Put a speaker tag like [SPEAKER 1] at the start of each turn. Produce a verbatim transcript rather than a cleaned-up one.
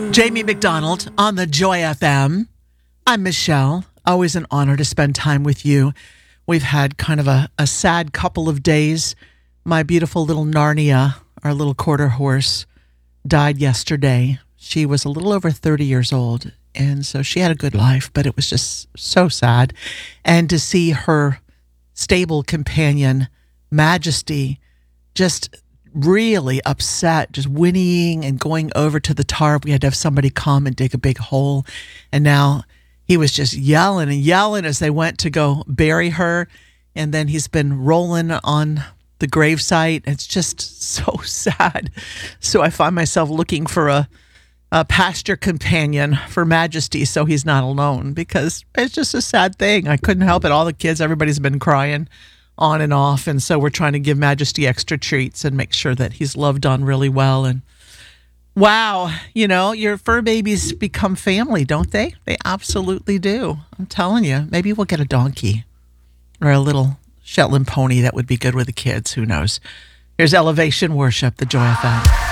[SPEAKER 1] Jamie McDonald on the Joy F M. I'm Michelle. Always an honor to spend time with you. We've had kind of a, a sad couple of days. My beautiful little Narnia, our little quarter horse, died yesterday. She was a little over thirty years old, and so she had a good life, but it was just so sad. And to see her stable companion, Majesty, just really upset, just whinnying and going over to the tarp. We had to have somebody come and dig a big hole. And now he was just yelling and yelling as they went to go bury her. And then he's been rolling on the gravesite. It's just so sad. So I find myself looking for a, a pasture companion for Majesty so he's not alone, because it's just a sad thing. I couldn't help it. All the kids, everybody's been crying on and off, and so we're trying to give Majesty extra treats and make sure that he's loved on really well. And wow, you know, your fur babies become family, don't they? They absolutely do. I'm telling you, maybe we'll get a donkey or a little Shetland pony. That would be good with the kids. Who knows? Here's Elevation Worship, the Joy F M.